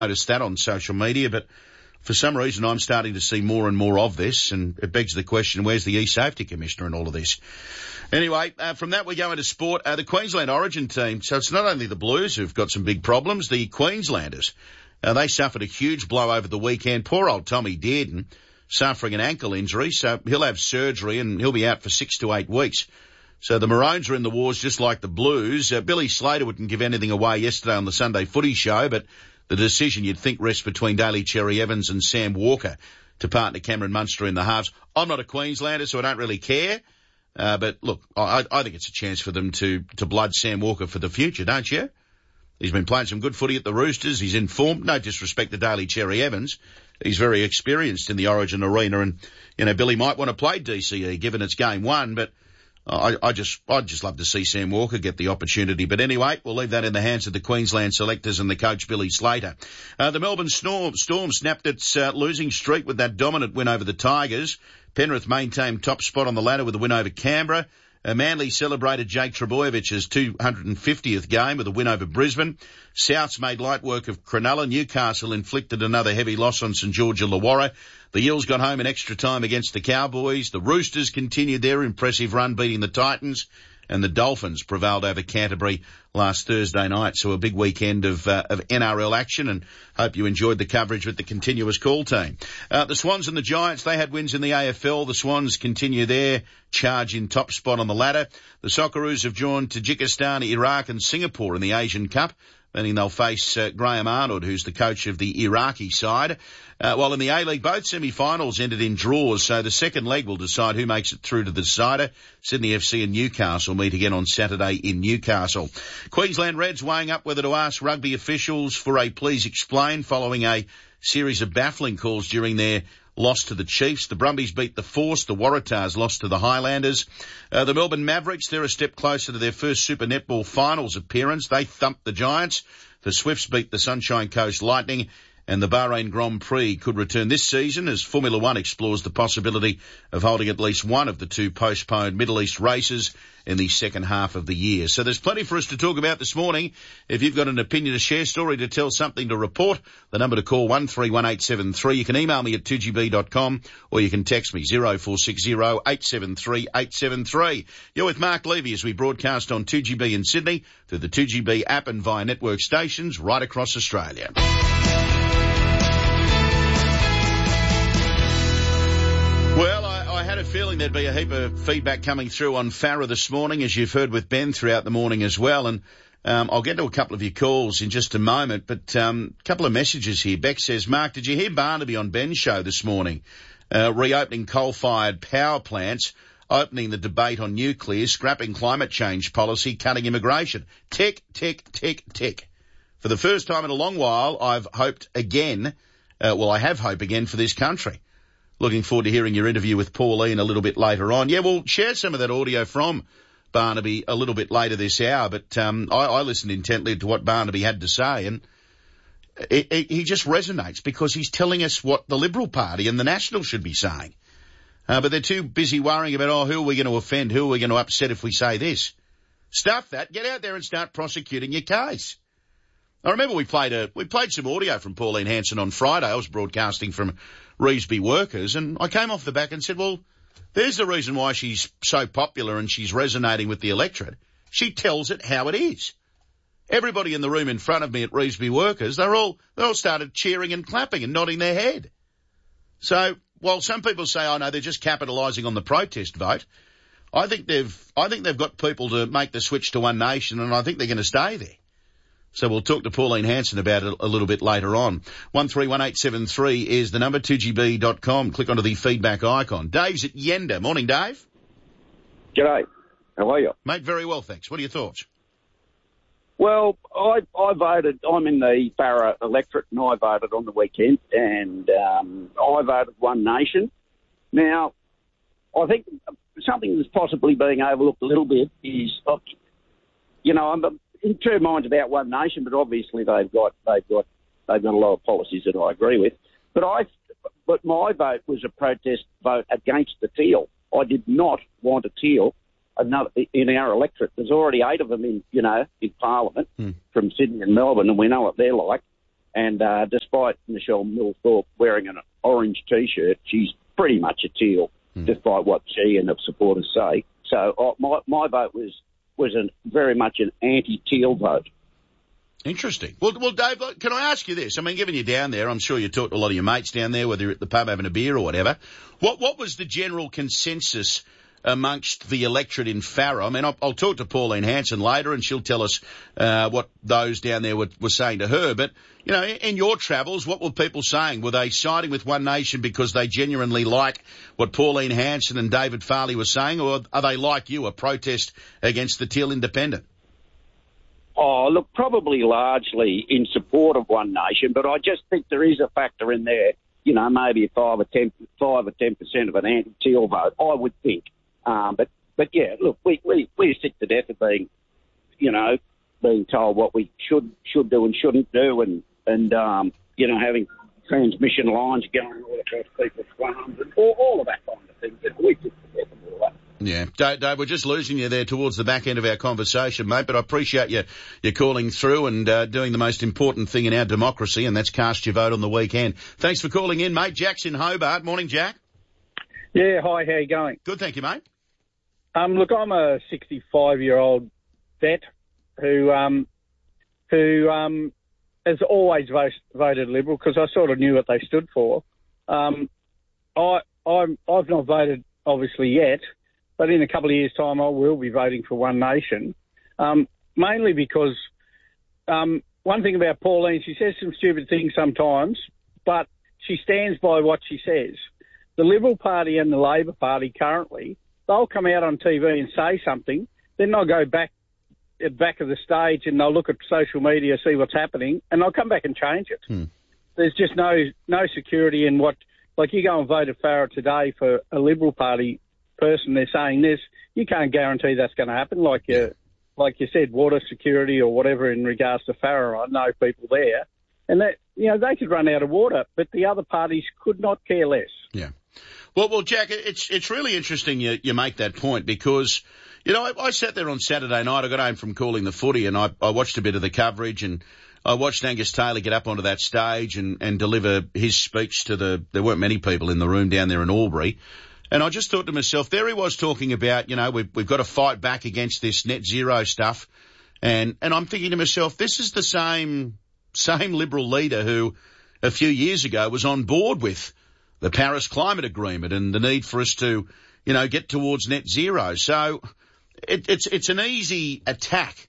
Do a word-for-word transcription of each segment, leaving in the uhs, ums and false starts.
noticed that on social media, but for some reason I'm starting to see more and more of this, and it begs the question, where's the E-Safety Commissioner in all of this? Anyway, uh, from that we go into sport. Uh, the Queensland Origin team, so it's not only the Blues who've got some big problems, the Queenslanders, uh, they suffered a huge blow over the weekend. Poor old Tommy Dearden suffering an ankle injury, so he'll have surgery and he'll be out for six to eight weeks. So the Maroons are in the wars just like the Blues. Uh, Billy Slater wouldn't give anything away yesterday on the Sunday Footy Show, but the decision you'd think rests between Daly Cherry Evans and Sam Walker to partner Cameron Munster in the halves. I'm not a Queenslander, so I don't really care. Uh, but look, I, I think it's a chance for them to, to blood Sam Walker for the future, don't you? He's been playing some good footy at the Roosters. He's informed. No disrespect to Daly Cherry Evans. He's very experienced in the Origin arena, and, you know, Billy might want to play D C E given it's game one, but I, I just, I'd just love to see Sam Walker get the opportunity. But anyway, we'll leave that in the hands of the Queensland selectors and the coach Billy Slater. Uh, the Melbourne Storm, Storm snapped its uh, losing streak with that dominant win over the Tigers. Penrith maintained top spot on the ladder with a win over Canberra. Uh, Manly celebrated Jake Trebojevich's two hundred fiftieth game with a win over Brisbane. Souths made light work of Cronulla. Newcastle inflicted another heavy loss on St George Illawarra. The Eels got home in extra time against the Cowboys. The Roosters continued their impressive run, beating the Titans. And the Dolphins prevailed over Canterbury last Thursday night. So a big weekend of, uh, of N R L action, and hope you enjoyed the coverage with the continuous call team. Uh, the Swans and the Giants, they had wins in the A F L. The Swans continue their charge in top spot on the ladder. The Socceroos have drawn Tajikistan, Iraq and Singapore in the Asian Cup, meaning they'll face uh, Graham Arnold, who's the coach of the Iraqi side. Uh, while in the A-League, both semi-finals ended in draws, so the second leg will decide who makes it through to the decider. Sydney F C and Newcastle meet again on Saturday in Newcastle. Queensland Reds weighing up whether to ask rugby officials for a please explain following a series of baffling calls during their loss to the Chiefs. The Brumbies beat the Force. The Waratahs lost to the Highlanders. Uh, the Melbourne Mavericks, they're a step closer to their first Super Netball Finals appearance. They thumped the Giants. The Swifts beat the Sunshine Coast Lightning. And the Bahrain Grand Prix could return this season as Formula One explores the possibility of holding at least one of the two postponed Middle East races in the second half of the year. So there's plenty for us to talk about this morning. If you've got an opinion to share, story to tell, something to report, the number to call one three one eight seven three. You can email me at two g b dot com or you can text me zero four six zero eight seven three eight seven three. You're with Mark Levy as we broadcast on two G B in Sydney through the two G B app and via network stations right across Australia. Well, I, I had a feeling there'd be a heap of feedback coming through on Farah this morning, as you've heard with Ben throughout the morning as well. And um, I'll get to a couple of your calls in just a moment. But um, a couple of messages here. Beck says, Mark, did you hear Barnaby on Ben's show this morning? Uh, reopening coal-fired power plants, opening the debate on nuclear, scrapping climate change policy, cutting immigration. Tick, tick, tick, tick. For the first time in a long while, I've hoped again, uh, well, I have hope again for this country. Looking forward to hearing your interview with Pauline a little bit later on. Yeah, we'll share some of that audio from Barnaby a little bit later this hour, but um, I, I listened intently to what Barnaby had to say, and it, it, he just resonates because he's telling us what the Liberal Party and the National should be saying. Uh, but they're too busy worrying about, oh, who are we going to offend, who are we going to upset if we say this? Stuff that. Get out there and start prosecuting your case. I remember we played a we played some audio from Pauline Hanson on Friday. I was broadcasting from Revesby Workers, and I came off the back and said, well, there's the reason why she's so popular and she's resonating with the electorate. She tells it how it is. Everybody in the room in front of me at Revesby Workers, they're all they all started cheering and clapping and nodding their head. So while some people say, oh no, they're just capitalising on the protest vote, I think they've I think they've got people to make the switch to One Nation, and I think they're going to stay there. So we'll talk to Pauline Hanson about it a little bit later on. one three one eight seven three is the number, two g b dot com. Click onto the feedback icon. Dave's at Yenda. Morning, Dave. G'day. How are you? Mate, very well, thanks. What are your thoughts? Well, I, I voted, I'm in the Farah electorate, and I voted on the weekend, and um, I voted One Nation. Now, I think something that's possibly being overlooked a little bit is, you know, I'm in two minds about One Nation, but obviously they've got they've got they've got a lot of policies that I agree with. But I, but my vote was a protest vote against the teal. I did not want a teal another in our electorate. There's already eight of them in you know in Parliament mm. from Sydney and Melbourne, and we know what they're like. And uh, despite Michelle Millthorpe wearing an orange T-shirt, she's pretty much a teal, mm. despite what she and the supporters say. So uh, my my vote was was an, very much an anti-teal vote. Interesting. Well, well, Dave, can I ask you this? I mean, given you're down there, I'm sure you talked to a lot of your mates down there, whether you're at the pub having a beer or whatever. What what was the general consensus amongst the electorate in Farrer? I mean, I'll, I'll talk to Pauline Hanson later, and she'll tell us uh, what those down there were, were saying to her. But, you know, in, in your travels, what were people saying? Were they siding with One Nation because they genuinely like what Pauline Hanson and David Farley were saying, or are they like you, a protest against the Teal Independent? Oh, look, probably largely in support of One Nation, but I just think there is a factor in there, you know, maybe five or ten, five or ten percent of an anti-Teal vote, I would think. Um, but, but yeah, look, we, we, we're sick to death of being, you know, being told what we should should do and shouldn't do, and, and um, you know, having transmission lines going all across people's farms and all, all of that kind of thing. We're sick to death of all that. Yeah, Dave, Dave, we're just losing you there towards the back end of our conversation, mate, but I appreciate you, you calling through and uh, doing the most important thing in our democracy, and that's cast your vote on the weekend. Thanks for calling in, mate. Jack's in Hobart. Morning, Jack. Yeah, hi, how you going? Good, thank you, mate. Um, look, I'm a sixty-five-year-old vet who um, who um, has always vote, voted Liberal because I sort of knew what they stood for. Um, I, I'm, I've not voted, obviously, yet, but in a couple of years' time I will be voting for One Nation, um, mainly because um, one thing about Pauline, she says some stupid things sometimes, but she stands by what she says. The Liberal Party and the Labor Party currently, they'll come out on T V and say something, then they'll go back at the back of the stage and they'll look at social media, see what's happening, and they'll come back and change it. Hmm. There's just no no security in what, like you go and vote at Farrer today for a Liberal Party person, they're saying this, you can't guarantee that's going to happen, like you, like you said, water security or whatever in regards to Farrer. I know people there, and that, you know, they could run out of water, but the other parties could not care less. Yeah. Well, well, Jack, it's it's really interesting you, you make that point because, you know, I, I sat there on Saturday night. I got home from calling the footy and I, I watched a bit of the coverage and I watched Angus Taylor get up onto that stage and, and deliver his speech to the, there weren't many people in the room down there in Albury. And I just thought to myself, there he was talking about, you know, we've, we've got to fight back against this net zero stuff. And, and I'm thinking to myself, this is the same, same Liberal leader who a few years ago was on board with the Paris Climate Agreement and the need for us to, you know, get towards net zero. So it, it's it's an easy attack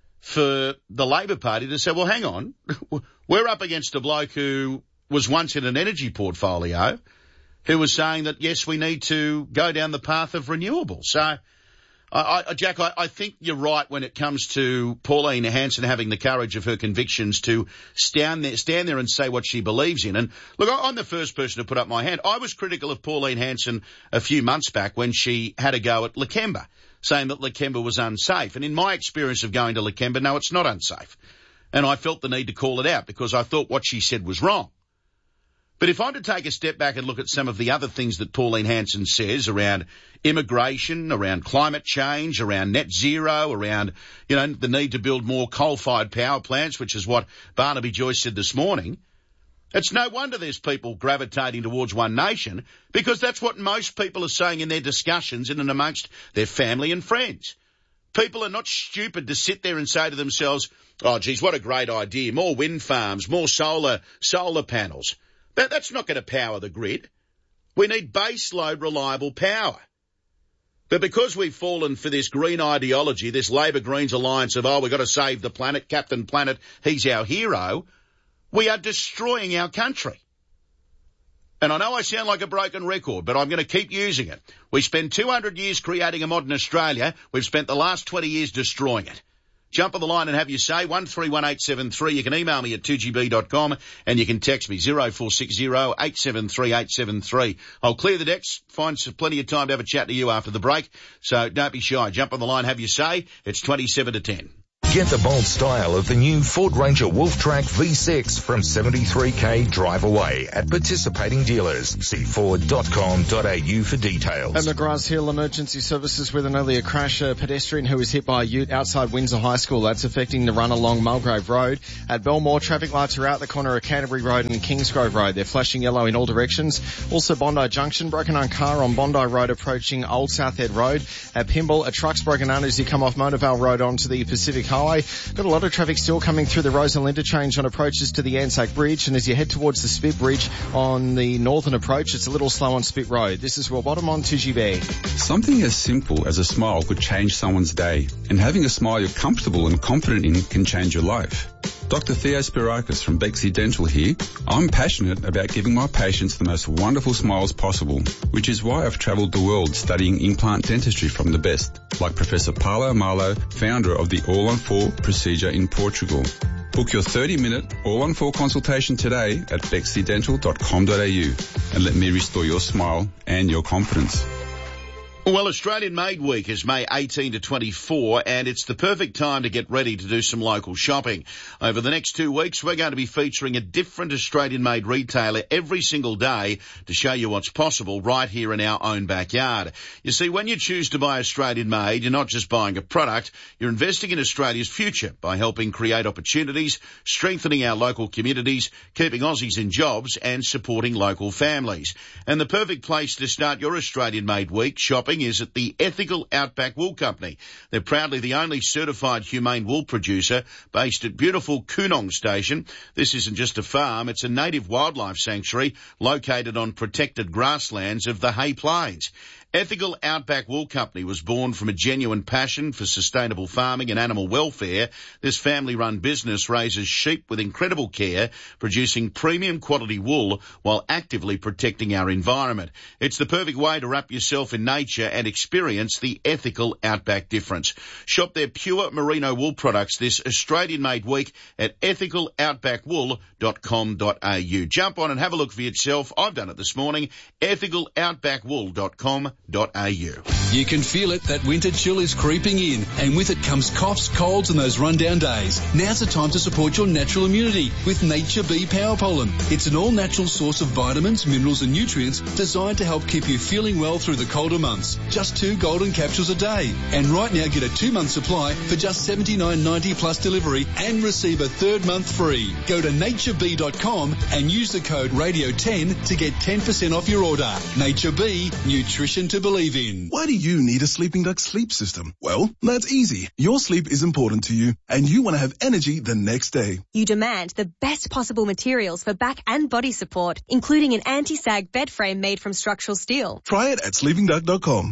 for the Labor Party to say, well, hang on, we're up against a bloke who was once in an energy portfolio who was saying that, yes, we need to go down the path of renewables. So, I, I, Jack, I, I think you're right when it comes to Pauline Hanson having the courage of her convictions to stand there, stand there and say what she believes in. And look, I'm the first person to put up my hand. I was critical of Pauline Hanson a few months back when she had a go at Lakemba, saying that Lakemba was unsafe. And in my experience of going to Lakemba, no, it's not unsafe. And I felt the need to call it out because I thought what she said was wrong. But if I'm to take a step back and look at some of the other things that Pauline Hanson says around immigration, around climate change, around net zero, around, you know, the need to build more coal-fired power plants, which is what Barnaby Joyce said this morning, it's no wonder there's people gravitating towards One Nation because that's what most people are saying in their discussions in and amongst their family and friends. People are not stupid to sit there and say to themselves, oh, geez, what a great idea, more wind farms, more solar solar panels. That, that's not going to power the grid. We need baseload reliable power. But because we've fallen for this green ideology, this Labor Greens alliance of, oh, we've got to save the planet, Captain Planet, he's our hero, we are destroying our country. And I know I sound like a broken record, but I'm going to keep using it. We spent two hundred years creating a modern Australia. We've spent the last twenty years destroying it. Jump on the line and have your say, one three one eight seven three. You can email me at two g b dot com and you can text me zero four six zero eight seven three eight seven three. I'll clear the decks, find plenty of time to have a chat to you after the break, so don't be shy. Jump on the line, have your say. It's twenty-seven to ten. Get the bold style of the new Ford Ranger Wolftrack V six from seventy-three k drive away at participating dealers. See ford dot com dot a u for details. At McGrath's Hill Emergency Services with an earlier crash, a pedestrian who was hit by a ute outside Windsor High School. That's affecting the run along Mulgrave Road. At Belmore, traffic lights are out the corner of Canterbury Road and Kingsgrove Road. They're flashing yellow in all directions. Also Bondi Junction, broken on car on Bondi Road approaching Old Southhead Road. At Pymble, a truck's broken down as you come off Monavale Road onto the Pacific Highway. Got a lot of traffic still coming through the Rosal interchange on approaches to the Anzac Bridge, and as you head towards the Spit Bridge on the northern approach, it's a little slow on Spit Road. This is Will Bottom on two G B. Something as simple as a smile could change someone's day, and having a smile you're comfortable and confident in can change your life. Doctor Theo Spirakis from Bexley Dental here. I'm passionate about giving my patients the most wonderful smiles possible, which is why I've travelled the world studying implant dentistry from the best, like Professor Paulo Malo, founder of the All on four procedure in Portugal. Book your thirty minute All on four consultation today at bexley dental dot com dot a u and let me restore your smile and your confidence. Well, Australian Made Week is May eighteenth to twenty-fourth, and it's the perfect time to get ready to do some local shopping. Over the next two weeks, we're going to be featuring a different Australian-made retailer every single day to show you what's possible right here in our own backyard. You see, when you choose to buy Australian-made, you're not just buying a product, you're investing in Australia's future by helping create opportunities, strengthening our local communities, keeping Aussies in jobs, and supporting local families. And the perfect place to start your Australian-Made Week shopping is at the Ethical Outback Wool Company. They're proudly the only certified humane wool producer based at beautiful Coonong Station. This isn't just a farm, it's a native wildlife sanctuary located on protected grasslands of the Hay Plains. Ethical Outback Wool Company was born from a genuine passion for sustainable farming and animal welfare. This family-run business raises sheep with incredible care, producing premium quality wool while actively protecting our environment. It's the perfect way to wrap yourself in nature and experience the Ethical Outback difference. Shop their pure merino wool products this Australian-made week at ethical outback wool dot com dot a u. Jump on and have a look for yourself. I've done it this morning. ethical outback wool dot com dot a u. You can feel it, that winter chill is creeping in, and with it comes coughs, colds and those rundown days. Now's the time to support your natural immunity with Nature Bee Power Pollen. It's an all-natural source of vitamins, minerals and nutrients designed to help keep you feeling well through the colder months. Just two golden capsules a day. And right now get a two-month supply for just seventy-nine ninety plus delivery and receive a third month free. Go to nature bee dot com and use the code radio ten to get ten percent off your order. Nature Bee, nutrition to believe in. Why do you need a Sleeping Duck sleep system? Well, that's easy. Your sleep is important to you, and you want to have energy the next day. You demand the best possible materials for back and body support, including an anti-sag bed frame made from structural steel. Try it at sleeping duck dot com.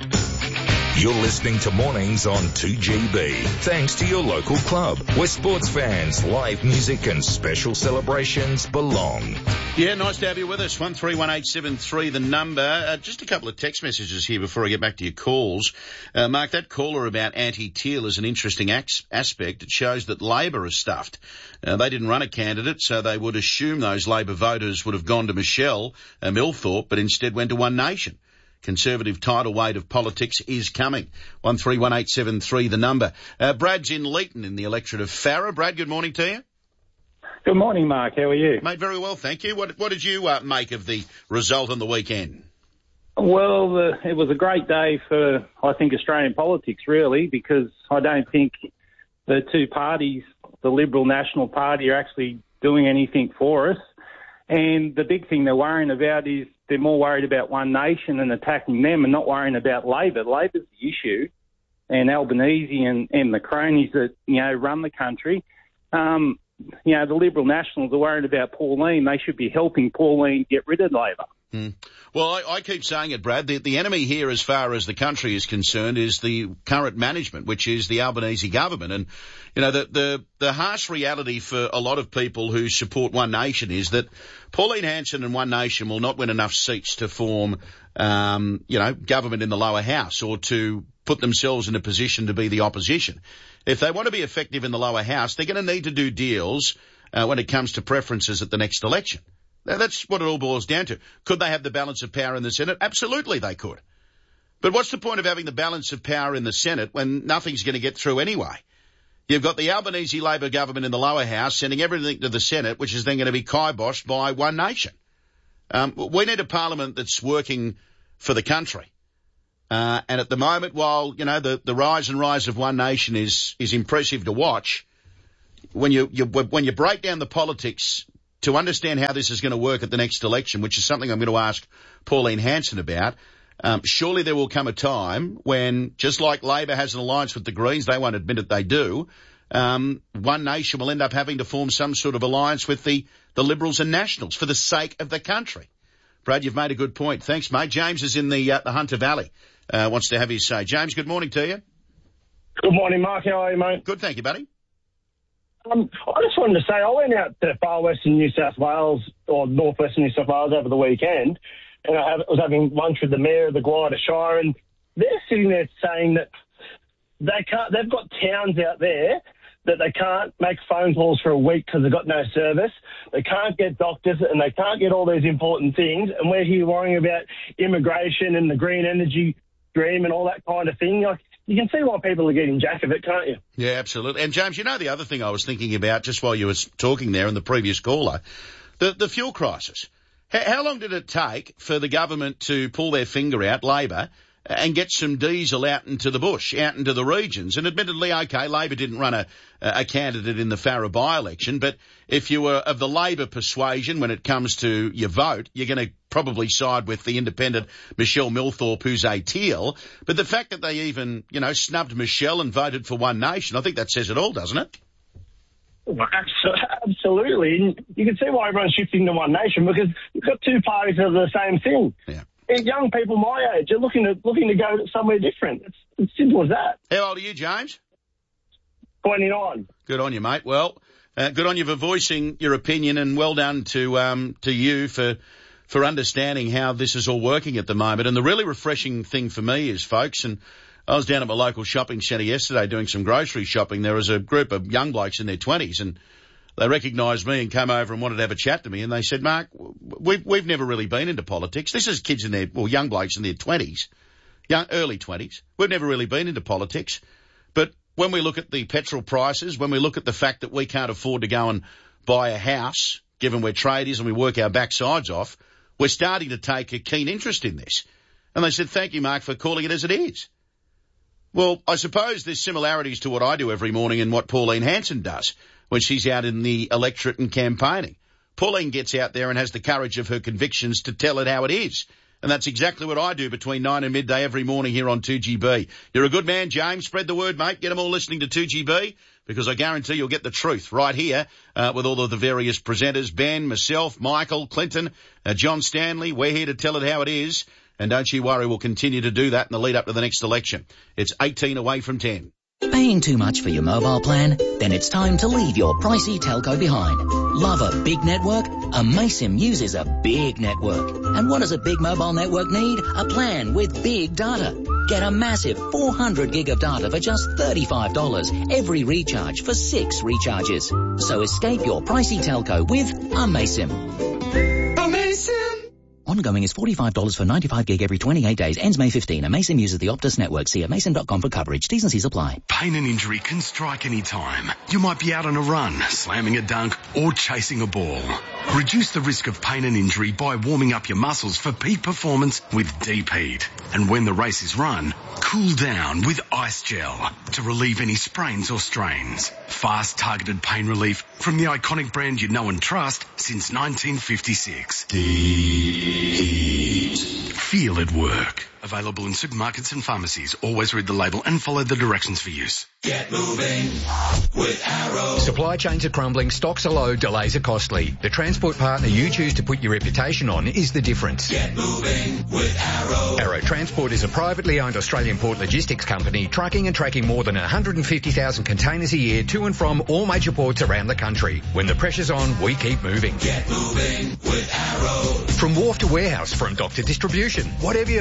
You're listening to Mornings on two G B. Thanks to your local club, where sports fans, live music and special celebrations belong. Yeah, nice to have you with us. one three one eight seven three, the number. Uh, just a couple of text messages here before I get back to your calls. Uh, Mark, that caller about anti-Teal is an interesting ax- aspect. It shows that Labor is stuffed. Uh, they didn't run a candidate, so they would assume those Labor voters would have gone to Michelle uh, Milthorpe, but instead went to One Nation. Conservative tidal weight of politics is coming. one three one eight seven three, the number. Uh, Brad's in Leeton in the electorate of Farrer. Brad, good morning to you. Good morning, Mark. How are you? Mate, very well, thank you. What, what did you uh, make of the result on the weekend? Well, the, it was a great day for, I think, Australian politics, really, because I don't think the two parties, the Liberal National Party, are actually doing anything for us. And the big thing they're worrying about is they're more worried about One Nation and attacking them and not worrying about Labor. Labor's the issue, and Albanese and, and the cronies that, you know, run the country. Um, you know, the Liberal Nationals are worried about Pauline. They should be helping Pauline get rid of Labor. Hmm. Well, I, I keep saying it, Brad. The, the enemy here, as far as the country is concerned, is the current management, which is the Albanese government. And, you know, the, the, the harsh reality for a lot of people who support One Nation is that Pauline Hanson and One Nation will not win enough seats to form, um, you know, government in the lower house or to put themselves in a position to be the opposition. If they want to be effective in the lower house, they're going to need to do deals uh, when it comes to preferences at the next election. That's what it all boils down to. Could they have the balance of power in the Senate? Absolutely they could. But what's the point of having the balance of power in the Senate when nothing's going to get through anyway? You've got the Albanese Labor government in the lower house sending everything to the Senate, which is then going to be kiboshed by One Nation. Um, we need a parliament that's working for the country. Uh, and at the moment, while, you know, the, the rise and rise of One Nation is, is impressive to watch, when you, you, when you break down the politics to understand how this is going to work at the next election, which is something I'm going to ask Pauline Hanson about, um, surely there will come a time when, just like Labor has an alliance with the Greens, they won't admit it, they do, um, One Nation will end up having to form some sort of alliance with the, the Liberals and Nationals for the sake of the country. Brad, you've made a good point. Thanks, mate. James is in the, uh, the Hunter Valley. Uh, wants to have his say. James, good morning to you. Good morning, Mark. How are you, mate? Good, thank you, buddy. Um, I just wanted to say, I went out to far western New South Wales, or northwestern New South Wales over the weekend, and I was having lunch with the mayor of the Gwydir Shire, and they're sitting there saying that they can't, they've got towns out there that they can't make phone calls for a week because they've got no service. They can't get doctors, and they can't get all these important things, and we're here worrying about immigration and the green energy dream and all that kind of thing. Like, you can see why people are getting jack of it, can't you? Yeah, absolutely. And James, you know the other thing I was thinking about just while you were talking there in the previous caller, the, the fuel crisis. How, how long did it take for the government to pull their finger out, Labor, and get some diesel out into the bush, out into the regions? And admittedly, OK, Labor didn't run a, a candidate in the Farrer by-election, but if you were of the Labor persuasion when it comes to your vote, you're going to probably side with the independent Michelle Milthorpe, who's a teal. But the fact that they even, you know, snubbed Michelle and voted for One Nation, I think that says it all, doesn't it? Well, absolutely. And you can see why everyone's shifting to One Nation, because you've got two parties that are the same thing. Yeah. And young people my age are looking to looking to go somewhere different. It's as simple as that. How old are you, James? twenty-nine. Good on you, mate. Well, uh, good on you for voicing your opinion, and well done to um to you for for understanding how this is all working at the moment. And the really refreshing thing for me is, folks, and I was down at my local shopping centre yesterday doing some grocery shopping. There was a group of young blokes in their twenties, and they recognised me and came over and wanted to have a chat to me. And they said, Mark, we've, we've never really been into politics. This is kids in their, well, young blokes in their twenties, young, early twenties. We've never really been into politics. But when we look at the petrol prices, when we look at the fact that we can't afford to go and buy a house, given we're tradies and we work our backsides off, we're starting to take a keen interest in this. And they said, thank you, Mark, for calling it as it is. Well, I suppose there's similarities to what I do every morning and what Pauline Hanson does when she's out in the electorate and campaigning. Pauline gets out there and has the courage of her convictions to tell it how it is. And that's exactly what I do between nine and midday every morning here on two G B. You're a good man, James. Spread the word, mate. Get them all listening to two G B, because I guarantee you'll get the truth right here uh, with all of the various presenters, Ben, myself, Michael, Clinton, uh, John Stanley. We're here to tell it how it is. And don't you worry, we'll continue to do that in the lead up to the next election. It's eighteen away from ten. Paying too much for your mobile plan? Then it's time to leave your pricey telco behind. Love a big network? Amaysim uses a big network. And what does a big mobile network need? A plan with big data. Get a massive four hundred gig of data for just thirty-five dollars every recharge for six recharges. So escape your pricey telco with Amaysim. Amaysim! Ongoing is forty-five dollars for ninety-five gig every twenty-eight days. Ends May fifteenth. Amaysim uses the Optus network. See amaysim dot com for coverage. T's and C's apply. Pain and injury can strike any time. You might be out on a run, slamming a dunk, or chasing a ball. Reduce the risk of pain and injury by warming up your muscles for peak performance with Deep Heat. And when the race is run, cool down with Ice Gel to relieve any sprains or strains. Fast, targeted pain relief from the iconic brand you know and trust since nineteen fifty-six. Deep Heat. Feel it work. Available in supermarkets and pharmacies. Always read the label and follow the directions for use. Get moving with Arrow. Supply chains are crumbling, stocks are low, delays are costly. The transport partner you choose to put your reputation on is the difference. Get moving with Arrow. Arrow Transport is a privately owned Australian port logistics company trucking and tracking more than one hundred fifty thousand containers a year to and from all major ports around the country. When the pressure's on, we keep moving. Get moving with Arrow. From wharf to warehouse, from dock to distribution, whatever you move,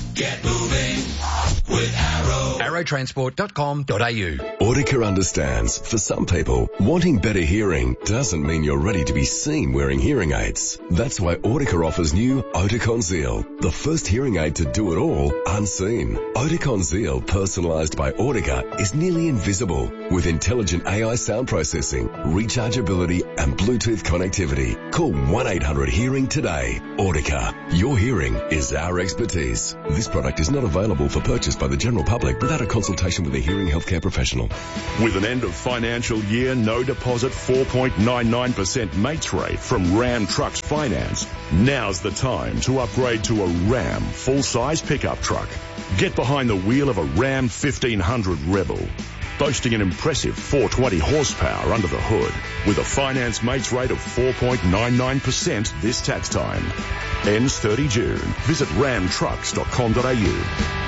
Get moving with Arrow. arrow transport dot com dot a u. Audica understands, for some people, wanting better hearing doesn't mean you're ready to be seen wearing hearing aids. That's why Audica offers new Oticon Zeal, the first hearing aid to do it all unseen. Oticon Zeal, personalised by Audica, is nearly invisible with intelligent A I sound processing, rechargeability and Bluetooth connectivity. Call one eight hundred hearing today. Audica, your hearing is our expertise. This product is not available for purchase by the general public without a consultation with a hearing healthcare professional. With an end of financial year, no deposit four point nine nine percent mates rate from Ram Trucks Finance, now's the time to upgrade to a Ram full-size pickup truck. Get behind the wheel of a Ram fifteen hundred Rebel, boasting an impressive four hundred twenty horsepower under the hood, with a finance mates rate of four point nine nine percent this tax time. Ends thirty June. Visit ram trucks dot com dot a u.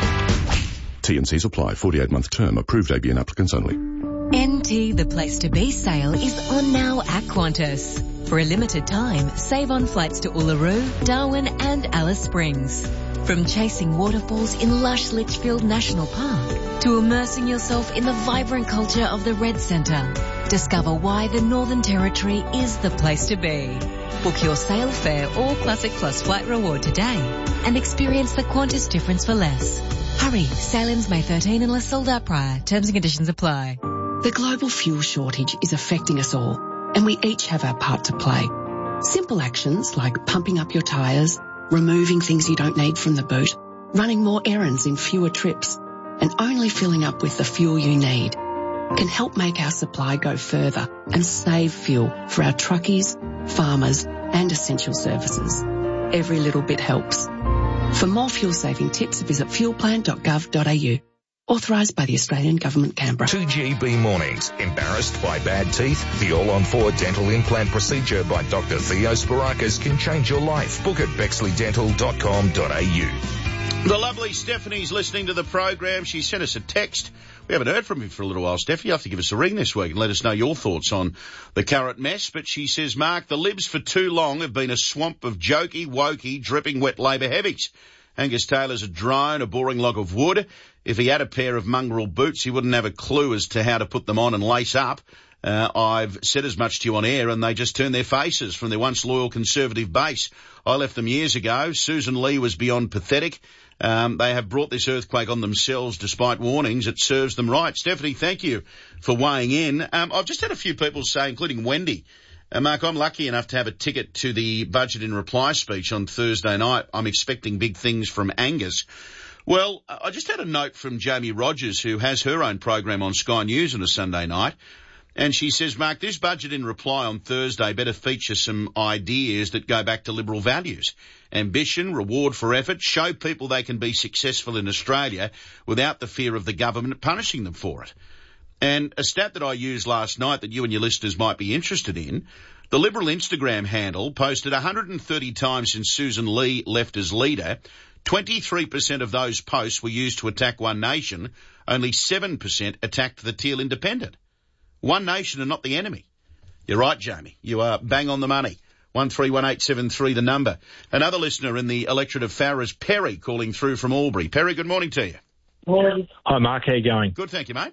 T and C's apply. forty-eight month term. Approved A B N applicants only. N T The Place to Be sale is on now at Qantas. For a limited time, save on flights to Uluru, Darwin and Alice Springs. From chasing waterfalls in lush Litchfield National Park to immersing yourself in the vibrant culture of the Red Centre, discover why the Northern Territory is the place to be. Book your sail fare or Classic Plus flight reward today and experience the Qantas difference for less. Hurry, sail-ins May thirteenth unless sold out prior. Terms and conditions apply. The global fuel shortage is affecting us all, and we each have our part to play. Simple actions like pumping up your tyres, removing things you don't need from the boot, running more errands in fewer trips, and only filling up with the fuel you need can help make our supply go further and save fuel for our truckies, farmers, and essential services. Every little bit helps. For more fuel-saving tips, visit fuel plan dot gov dot a u. Authorised by the Australian Government, Canberra. two G B mornings. Embarrassed by bad teeth? The all-on-four dental implant procedure by Doctor Theo Spirakis can change your life. Book at bexley dental dot com dot a u. The lovely Stephanie's listening to the program. She sent us a text. We haven't heard from you for a little while, Steph. You have to give us a ring this week and let us know your thoughts on the current mess. But she says, Mark, the Libs for too long have been a swamp of jokey, wokey, dripping wet Labor heavies. Angus Taylor's a drone, a boring log of wood. If he had a pair of mongrel boots, he wouldn't have a clue as to how to put them on and lace up. Uh, I've said as much to you on air, and they just turn their faces from their once loyal Conservative base. I left them years ago. Susan Lee was beyond pathetic. Um, they have brought this earthquake on themselves despite warnings. It serves them right. Stephanie, thank you for weighing in. Um, I've just had a few people say, including Wendy, uh, Mark, I'm lucky enough to have a ticket to the Budget in Reply speech on Thursday night. I'm expecting big things from Angus. Well, I just had a note from Jamie Rogers, who has her own program on Sky News on a Sunday night. And she says, Mark, this Budget in Reply on Thursday better feature some ideas that go back to Liberal values. Ambition, reward for effort, show people they can be successful in Australia without the fear of the government punishing them for it. And a stat that I used last night that you and your listeners might be interested in, the Liberal Instagram handle posted one hundred thirty times since Susan Lee left as leader. twenty-three percent of those posts were used to attack One Nation. Only seven percent attacked the Teal Independent. One Nation and not the enemy. You're right, Jamie. You are bang on the money. one three one eight seven three, the number. Another listener in the electorate of Farrah's, Perry, calling through from Albury. Perry, good morning to you. Morning. Hi, Mark. How you going? Good, thank you, mate.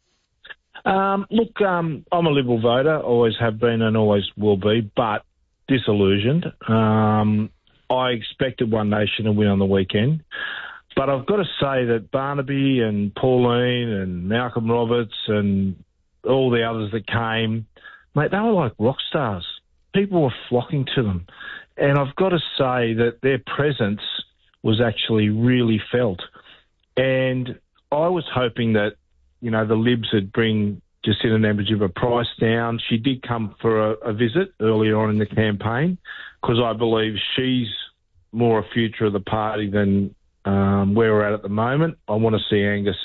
Um, look, um, I'm a Liberal voter, always have been and always will be, but disillusioned. Um, I expected One Nation to win on the weekend. But I've got to say that Barnaby and Pauline and Malcolm Roberts and all the others that came, mate, they were like rock stars. People were flocking to them. And I've got to say that their presence was actually really felt. And I was hoping that, you know, the Libs would bring Jacinta Nampijinpa-Price down. She did come for a, a visit earlier on in the campaign because I believe she's more a future of the party than um, where we're at at the moment. I want to see Angus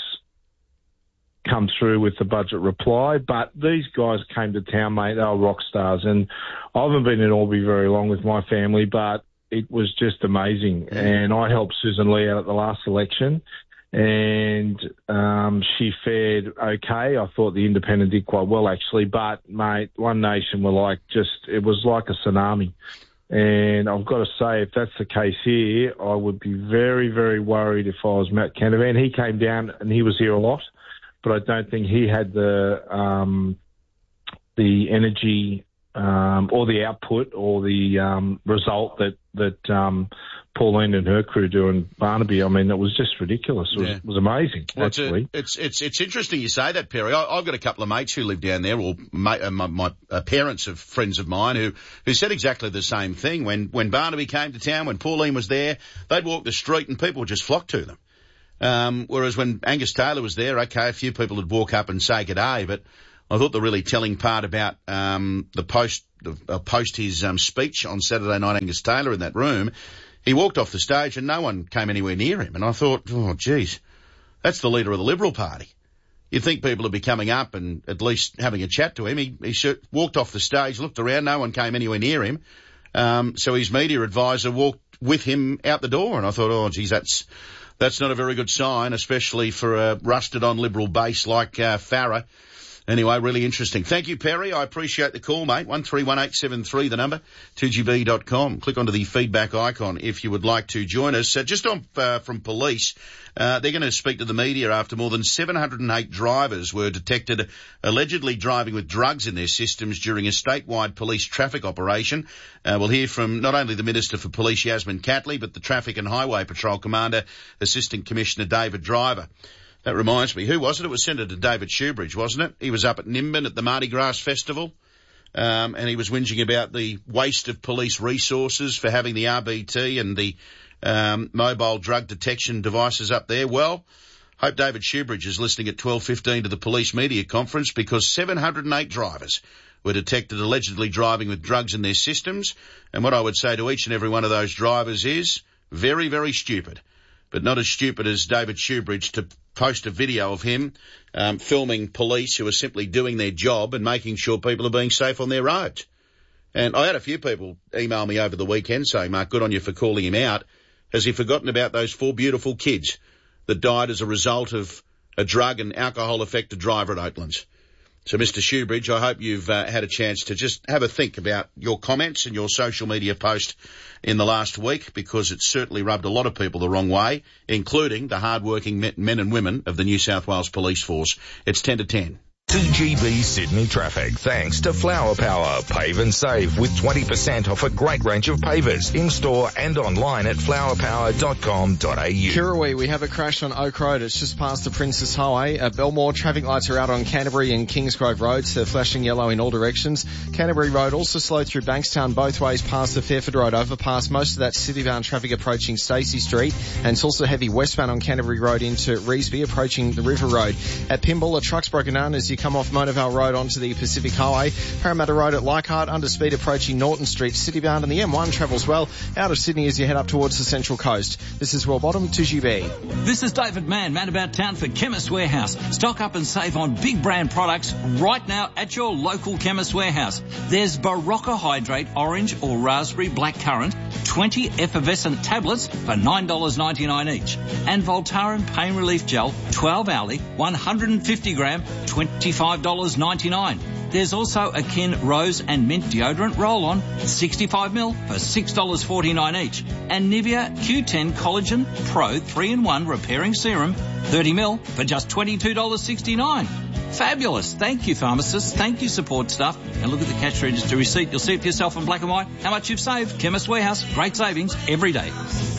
come through with the budget reply, but these guys came to town, mate. They were rock stars, and I haven't been in Albury very long with my family, but it was just amazing. And I helped Susan Lee out at the last election, and um, she fared okay. I thought the Independent did quite well, actually, but, mate, One Nation were like just, it was like a tsunami. And I've got to say, if that's the case here, I would be very, very worried if I was Matt Canavan. He came down and he was here a lot, but I don't think he had the um, the energy um, or the output or the um, result that that um, Pauline and her crew do in Barnaby. I mean, it was just ridiculous. It was, Yeah. it was amazing, Well, actually. It's, a, it's it's it's interesting you say that, Perry. I, I've got a couple of mates who live down there, or ma- uh, my, my uh, parents of friends of mine who who said exactly the same thing. When when Barnaby came to town, when Pauline was there, they'd walk the street and people would just flock to them. Um, whereas when Angus Taylor was there, okay, a few people would walk up and say good day, but I thought the really telling part about um, the post uh, post his um, speech on Saturday night, Angus Taylor in that room. He walked off the stage and no one came anywhere near him. And I thought, oh, geez, that's the leader of the Liberal Party. You'd think people would be coming up and at least having a chat to him. He, he sh- walked off the stage, looked around, no one came anywhere near him. Um, so his media advisor walked with him out the door. And I thought, oh, geez, that's that's not a very good sign, especially for a rusted-on Liberal base like uh, Farah. Anyway, really interesting. Thank you, Perry. I appreciate the call, mate. one three one eight seven three, the number, two G B dot com. Click onto the feedback icon if you would like to join us. Uh, just on uh, from police, uh, they're going to speak to the media after more than seven hundred eight drivers were detected allegedly driving with drugs in their systems during a statewide police traffic operation. Uh, we'll hear from not only the Minister for Police, Yasmin Catley, but the Traffic and Highway Patrol Commander, Assistant Commissioner David Driver. That reminds me, who was it? It was Senator David Shoebridge, wasn't it? He was up at Nimbin at the Mardi Gras Festival, um, and he was whinging about the waste of police resources for having the R B T and the um, mobile drug detection devices up there. Well, hope David Shoebridge is listening at twelve fifteen to the police media conference, because seven hundred eight drivers were detected allegedly driving with drugs in their systems. And what I would say to each and every one of those drivers is very, very stupid. But not as stupid as David Shoebridge to post a video of him um, filming police who are simply doing their job and making sure people are being safe on their roads. And I had a few people email me over the weekend saying, Mark, good on you for calling him out. Has he forgotten about those four beautiful kids that died as a result of a drug and alcohol-affected driver at Oatlands? So, Mister Shoebridge, I hope you've uh, had a chance to just have a think about your comments and your social media post in the last week, because it certainly rubbed a lot of people the wrong way, including the hard-working men and women of the New South Wales Police Force. It's ten to ten. two G B Sydney traffic, thanks to Flower Power. Pave and save with twenty percent off a great range of pavers in-store and online at flower power dot com dot a u. Kirrawee, we have a crash on Oak Road. It's just past the Princess Highway. At Belmore, traffic lights are out on Canterbury and Kingsgrove roads. They're flashing yellow in all directions. Canterbury Road also slowed through Bankstown both ways past the Fairford Road overpass. Most of that city-bound traffic approaching Stacey Street, and it's also heavy westbound on Canterbury Road into Reesby, approaching the River Road. At Pymble, a truck's broken down as you come off Monavale Road onto the Pacific Highway. Parramatta Road at Leichhardt, under speed approaching Norton Street, citybound, and the M one travels well out of Sydney as you head up towards the Central Coast. This is Royal Bottom, two G B. This is David Mann, man about town for Chemist Warehouse. Stock up and save on big brand products right now at your local Chemist Warehouse. There's Barocca Hydrate Orange or Raspberry Black Currant, twenty effervescent tablets for nine dollars ninety-nine each. And Voltaren Pain Relief Gel, twelve hourly, one hundred fifty gram, twenty-five dollars ninety-nine. There's also a Kin Rose and Mint Deodorant Roll-On, sixty-five mil for six dollars forty-nine each. And Nivea Q ten Collagen Pro three in one Repairing Serum, thirty mil for just twenty-two dollars sixty-nine. Fabulous. Thank you, pharmacists. Thank you, support staff. And look at the cash register receipt. You'll see it for yourself in black and white how much you've saved. Chemist Warehouse. Great savings every day.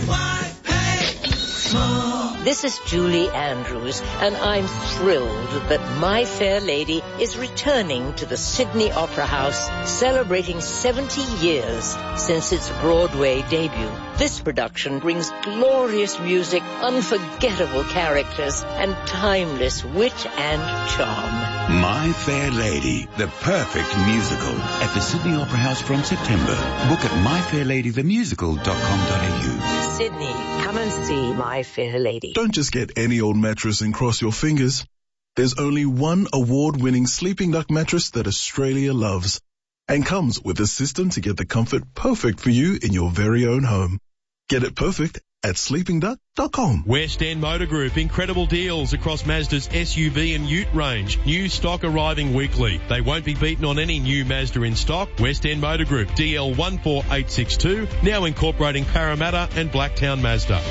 This is Julie Andrews, and I'm thrilled that My Fair Lady is returning to the Sydney Opera House, celebrating seventy years since its Broadway debut. This production brings glorious music, unforgettable characters, and timeless wit and charm. My Fair Lady, the perfect musical, at the Sydney Opera House from September. Book at my fair lady the musical dot com dot a u. Sydney, come and see My Fair Lady. Don't just get any old mattress and cross your fingers. There's only one award-winning Sleeping Duck mattress that Australia loves, and comes with a system to get the comfort perfect for you in your very own home. Get it perfect at sleeping duck dot com. West End Motor Group, incredible deals across Mazda's S U V and Ute range. New stock arriving weekly. They won't be beaten on any new Mazda in stock. West End Motor Group, D L one four eight six two, now incorporating Parramatta and Blacktown Mazda.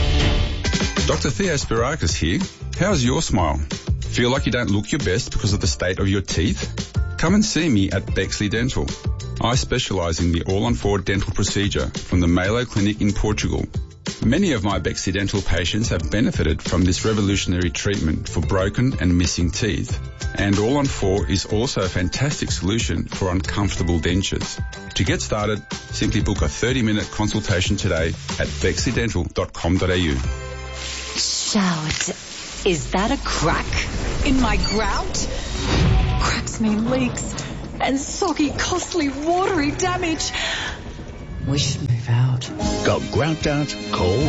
Doctor Theo Spirakis here. How's your smile? Feel like you don't look your best because of the state of your teeth? Come and see me at Bexley Dental. I specialise in the all-on-four dental procedure from the Malo Clinic in Portugal. Many of my Bexley Dental patients have benefited from this revolutionary treatment for broken and missing teeth. And All on four is also a fantastic solution for uncomfortable dentures. To get started, simply book a thirty minute consultation today at bexley dental dot com dot a u. Shout. Is that a crack in my grout? Cracks mean leaks and soggy, costly, watery damage. We should move out. Got grout out? Call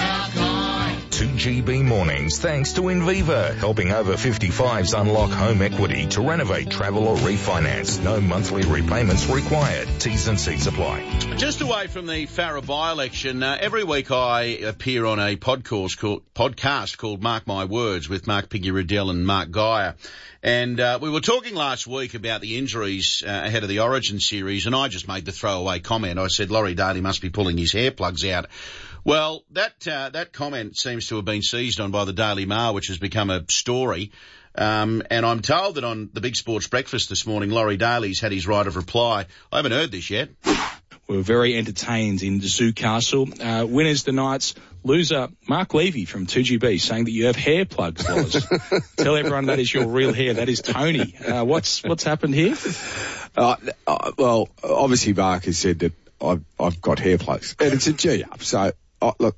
two G B Mornings, thanks to Inviva, helping over fifty-fives unlock home equity to renovate, travel or refinance. No monthly repayments required. T's and C's apply. Just away from the Farrer by-election, uh, every week I appear on a podcast called, podcast called Mark My Words with Mark Piggy-Riddell and Mark Geyer. And uh, we were talking last week about the injuries uh, ahead of the Origin series, and I just made the throwaway comment. I said Laurie Daly must be pulling his hair plugs out. Well, that uh, that comment seems to have been seized on by the Daily Mail, which has become a story. Um, and I'm told that on the Big Sports Breakfast this morning, Laurie Daly's had his right of reply. I haven't heard this yet. We were very entertained in the Zoo Castle. Uh, winners tonight's loser, Mark Levy from two G B, saying that you have hair plugs, Loz. Tell everyone that is your real hair. That is Tony. Uh, what's what's happened here? Uh, uh, well, obviously Mark has said that I've, I've got hair plugs, and it's a G-up. So, uh, look,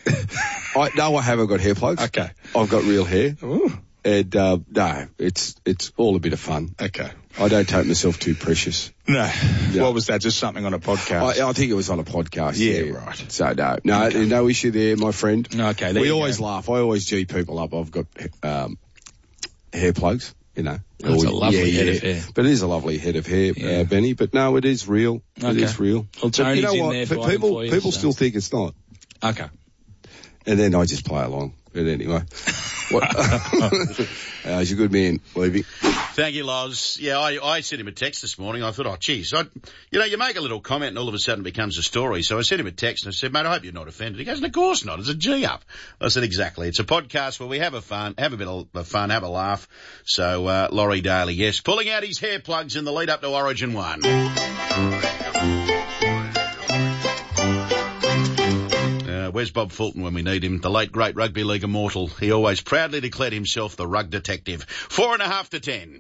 I no, I haven't got hair plugs. Okay. I've got real hair. Ooh. And, uh, no, it's, it's all a bit of fun. Okay. I don't take myself too precious. No. no. What was that? Just something on a podcast? I, I think it was on a podcast. Yeah, yeah. right. So no, no, okay. no issue there, my friend. Okay. We always go. laugh. I always G people up. I've got, um, hair plugs, you know. That's or, a lovely yeah, head yeah. of hair. But it is a lovely head of hair, yeah. uh, Benny. But no, it is real. Okay. It is real. Well, Tony's you know in what? there But people, you, people so. still think it's not. Okay. And then I just play along. But anyway. What? uh, he's a good man, Levy. Thank you, Loz. Yeah, I, I sent him a text this morning. I thought, oh, geez, I, you know, you make a little comment and all of a sudden it becomes a story. So I sent him a text and I said, mate, I hope you're not offended. He goes, of course not. It's a G-up. I said, exactly. It's a podcast where we have a fun, have a bit of fun, have a laugh. So, uh, Laurie Daly, yes, pulling out his hair plugs in the lead up to Origin one. Where's Bob Fulton when we need him? The late, great rugby league immortal. He always proudly declared himself the rug detective. Four and a half to ten.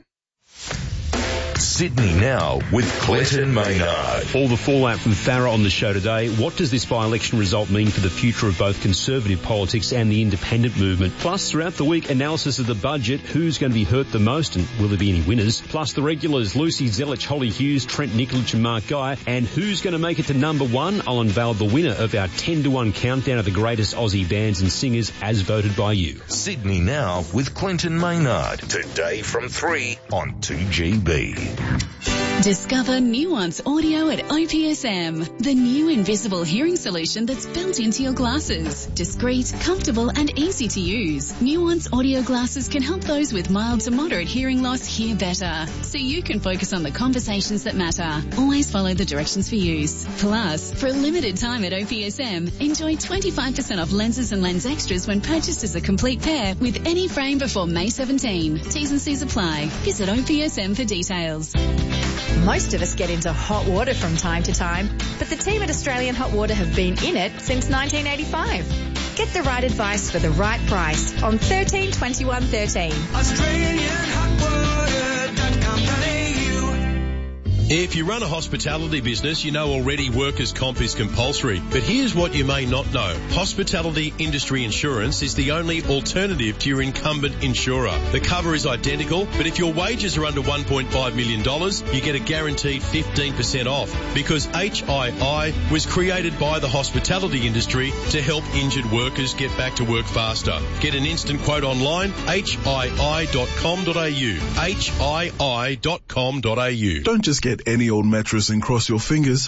Sydney Now with Clinton Maynard. All the fallout from Farrer on the show today. What does this by-election result mean for the future of both Conservative politics and the independent movement? Plus, throughout the week, analysis of the budget, who's going to be hurt the most and will there be any winners? Plus, the regulars, Lucy Zelich, Holly Hughes, Trent Nikolic and Mark Geyer. And who's going to make it to number one? I'll unveil the winner of our ten to one countdown of the greatest Aussie bands and singers as voted by you. Sydney Now with Clinton Maynard. Today from three on two G B. Discover Nuance Audio at O P S M, the new invisible hearing solution that's built into your glasses. Discreet, comfortable and easy to use. Nuance Audio glasses can help those with mild to moderate hearing loss hear better, so you can focus on the conversations that matter. Always follow the directions for use. Plus, for a limited time at O P S M, enjoy twenty-five percent off lenses and lens extras when purchased as a complete pair with any frame before May seventeenth. T's and C's apply. Visit O P S M for details. Most of us get into hot water from time to time, but the team at Australian Hot Water have been in it since nineteen eighty-five. Get the right advice for the right price on thirteen twenty-one thirteen. Australian Hot Water dot com dot a u. If you run a hospitality business, you know already workers' comp is compulsory. But here's what you may not know. Hospitality industry insurance is the only alternative to your incumbent insurer. The cover is identical, but if your wages are under one point five million dollars, you get a guaranteed fifteen percent off because H I I was created by the hospitality industry to help injured workers get back to work faster. Get an instant quote online, H I I dot com dot a u. H I I dot com dot a u. Don't just get any old mattress and cross your fingers.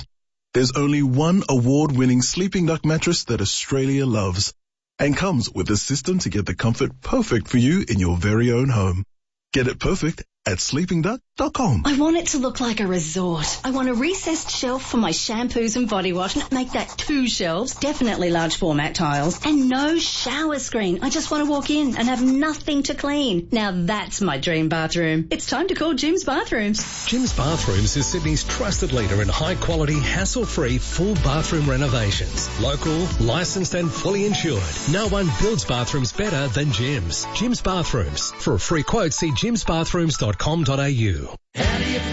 There's only one award-winning Sleeping Duck mattress that Australia loves and comes with a system to get the comfort perfect for you in your very own home. Get it perfect at sleeping duck dot com. I want it to look like a resort. I want a recessed shelf for my shampoos and body wash. Make that two shelves, definitely large format tiles, and no shower screen. I just want to walk in and have nothing to clean. Now that's my dream bathroom. It's time to call Jim's Bathrooms. Jim's Bathrooms is Sydney's trusted leader in high-quality, hassle-free full bathroom renovations. Local, licensed and fully insured. No one builds bathrooms better than Jim's. Jim's Bathrooms. For a free quote, see jims bathrooms dot com dot a u.